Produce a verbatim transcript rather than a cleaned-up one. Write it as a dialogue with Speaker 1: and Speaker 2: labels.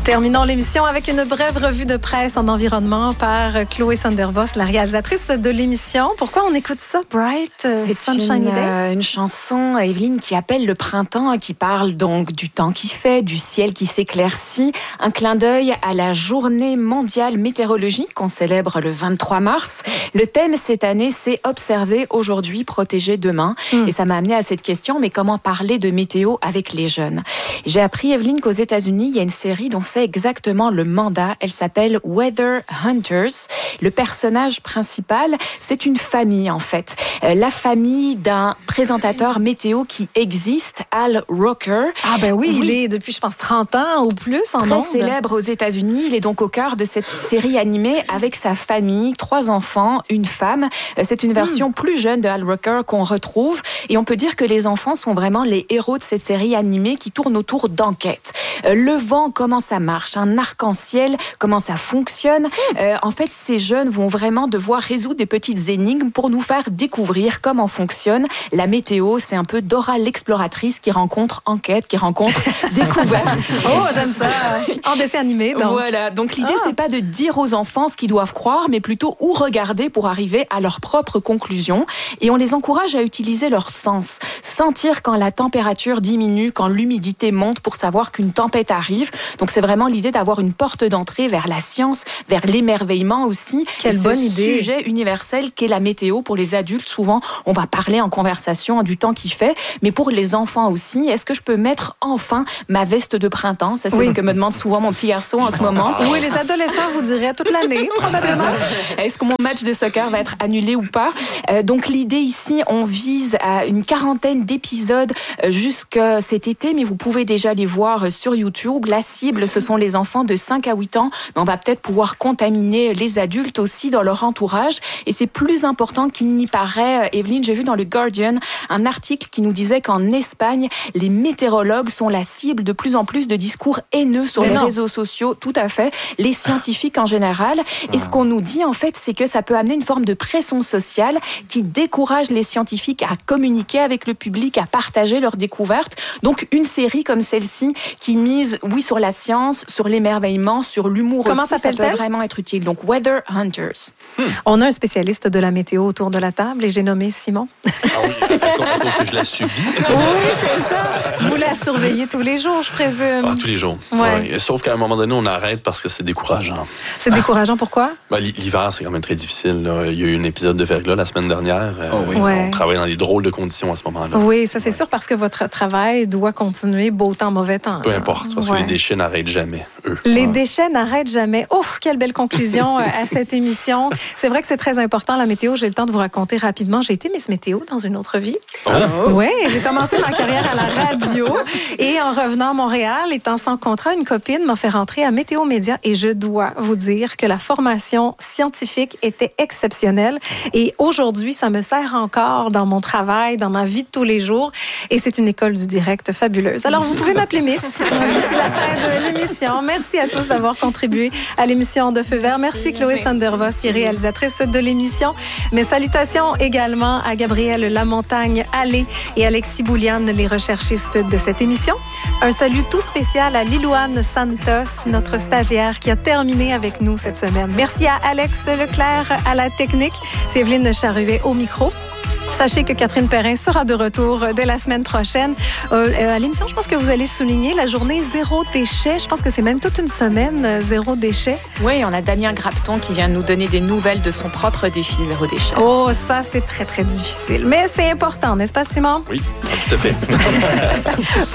Speaker 1: Terminons l'émission avec une brève revue de presse en environnement par Chloé Sandervos, la réalisatrice de l'émission. Pourquoi on écoute ça, Bright?
Speaker 2: C'est
Speaker 1: Sunshine
Speaker 2: une,
Speaker 1: Day?
Speaker 2: euh, une chanson, Evelyne, qui appelle le printemps, qui parle donc du temps qui fait, du ciel qui s'éclaircit. Un clin d'œil à la journée mondiale météorologique qu'on célèbre le vingt-trois mars. Le thème cette année, c'est observer aujourd'hui, protéger demain. Mm. Et ça m'a amené à cette question, mais comment parler de météo avec les jeunes? J'ai appris, Evelyne, qu'aux États-Unis, il y a une série dont c'est exactement le mandat. Elle s'appelle Weather Hunters. Le personnage principal, c'est une famille en fait. Euh, la famille d'un présentateur météo qui existe, Al Roker.
Speaker 1: Ah ben oui, oui. Il est depuis je pense trente ans ou plus en
Speaker 2: Très
Speaker 1: ondes.
Speaker 2: Célèbre aux États-Unis. Il est donc au cœur de cette série animée avec sa famille, trois enfants, une femme. Euh, c'est une version mmh. plus jeune de Al Roker qu'on retrouve et on peut dire que les enfants sont vraiment les héros de cette série animée qui tourne autour d'enquêtes. Euh, le vent, comment ça marche, un arc-en-ciel, comment ça fonctionne. Euh, en fait, ces jeunes vont vraiment devoir résoudre des petites énigmes pour nous faire découvrir comment fonctionne la météo. C'est un peu Dora l'exploratrice qui rencontre enquête, qui rencontre découverte.
Speaker 1: Oh, j'aime ça. En dessin animé, donc.
Speaker 2: Voilà. Donc, l'idée, ah. c'est pas de dire aux enfants ce qu'ils doivent croire, mais plutôt où regarder pour arriver à leur propre conclusion. Et on les encourage à utiliser leur sens. Sentir quand la température diminue, quand l'humidité monte pour savoir qu'une tempête arrive. Donc, c'est vraiment l'idée d'avoir une porte d'entrée vers la science, vers l'émerveillement aussi.
Speaker 1: Quelle bonne idée.
Speaker 2: Ce sujet universel qu'est la météo pour les adultes. Souvent, on va parler en conversation du temps qu'il fait, mais pour les enfants aussi, est-ce que je peux mettre enfin ma veste de printemps? Ça, c'est oui. ce que me demande souvent mon petit garçon en ce moment.
Speaker 1: Oui, les adolescents vous diraient toute l'année, probablement.
Speaker 2: Est-ce que mon match de soccer va être annulé ou pas? Euh, donc, l'idée ici, on vise à une quarantaine d'épisodes jusqu'à cet été, mais vous pouvez déjà les voir sur YouTube. La cible, ce sont les enfants de cinq à huit ans, mais on va peut-être pouvoir contaminer les adultes aussi dans leur entourage. Et c'est plus important qu'il n'y paraît. Evelyne, j'ai vu dans le Guardian un article qui nous disait qu'en Espagne, les météorologues sont la cible de plus en plus de discours haineux sur mais les non. réseaux sociaux. Tout à fait. Les scientifiques en général. Et ce qu'on nous dit, en fait, c'est que ça peut amener une forme de pression sociale qui décourage les scientifiques à communiquer avec le public, à partager leurs découvertes. Donc, une série comme celle-ci qui mise, oui, sur la science, sur l'émerveillement, sur l'humour
Speaker 1: Comment
Speaker 2: aussi, ça peut
Speaker 1: s'appelle-t-elle?
Speaker 2: Vraiment être utile. Donc, Weather Hunters.
Speaker 1: Hmm. On a un spécialiste de la météo autour de la table et j'ai nommé Simon.
Speaker 3: Ah oui, à cause que je la subis.
Speaker 1: Oui, c'est ça. Vous la surveillez tous les jours, je présume.
Speaker 3: Ah, tous les jours.
Speaker 1: Ouais.
Speaker 3: Ouais. Sauf qu'à un moment donné, on arrête parce que c'est décourageant.
Speaker 1: C'est décourageant, pourquoi?
Speaker 3: Ben, l'hiver, c'est quand même très difficile. Là. Il y a eu un épisode de verglas la semaine dernière.
Speaker 1: Oh, oui. ouais.
Speaker 3: On travaille dans des drôles de conditions à ce moment-là.
Speaker 1: Oui, ça c'est
Speaker 3: ouais.
Speaker 1: sûr parce que votre travail doit continuer beau temps, mauvais temps.
Speaker 3: Peu importe, parce
Speaker 1: ouais.
Speaker 3: que les déchets n'arrêtent jamais, eux.
Speaker 1: Les
Speaker 3: ouais.
Speaker 1: déchets n'arrêtent jamais. Ouf, quelle belle conclusion à cette émission. C'est vrai que c'est très important, la météo. J'ai le temps de vous raconter rapidement. J'ai été Miss Météo dans une autre vie.
Speaker 3: Oh.
Speaker 1: Oui, j'ai commencé ma carrière à la radio et en revenant à Montréal, étant sans contrat, une copine m'a fait rentrer à Météo Média et je dois vous dire que la formation scientifique était exceptionnelle et aujourd'hui, ça me sert encore dans mon travail, dans ma vie de tous les jours et c'est une école du direct fabuleuse. Alors, vous pouvez m'appeler Miss d'ici la fin de l'émission. Merci à tous d'avoir contribué à l'émission de Feu Vert. Merci, Merci Chloé Sandervos, qui est réalisatrice de l'émission. Mes salutations également à Gabrielle Lamontagne-Allé et Alexis Bouliane, les recherchistes de cette émission. Un salut tout spécial à Lilouane Santos, notre stagiaire qui a terminé avec nous cette semaine. Merci à Alex Leclerc à la technique. C'est Evelyne Charruet au micro. Sachez que Catherine Perrin sera de retour dès la semaine prochaine. Euh, à l'émission, je pense que vous allez souligner la journée zéro déchet. Je pense que c'est même toute une semaine euh, zéro déchet.
Speaker 2: Oui, on a Damien Grapton qui vient nous donner des nouvelles de son propre défi zéro déchet.
Speaker 1: Oh, ça, c'est très, très difficile. Mais c'est important, n'est-ce pas, Simon?
Speaker 3: Oui, tout à fait.